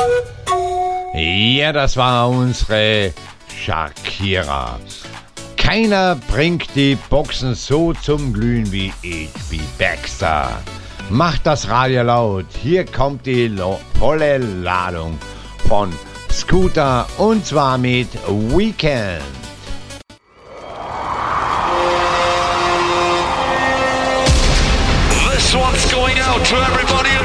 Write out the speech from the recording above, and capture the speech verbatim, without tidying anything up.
Ja, das war unsere Shakira. Keiner bringt die Boxen so zum Glühen wie H B Baxter. Macht das Radio laut, hier kommt die lo- volle Ladung von Scooter und zwar mit Weekend. This one's going out to everyone.